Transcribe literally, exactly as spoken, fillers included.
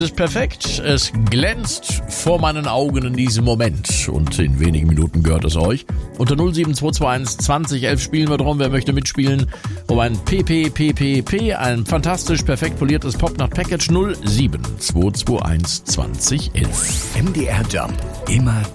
Es ist perfekt, es glänzt vor meinen Augen in diesem Moment und in wenigen Minuten gehört es euch. Unter null sieben zwei zwei eins zwanzig elf spielen wir drum, wer möchte mitspielen, um ein P P P P P, ein fantastisch perfekt poliertes Popnacht-Package null sieben zwei zwei eins zwanzig elf. M D R Jump, immer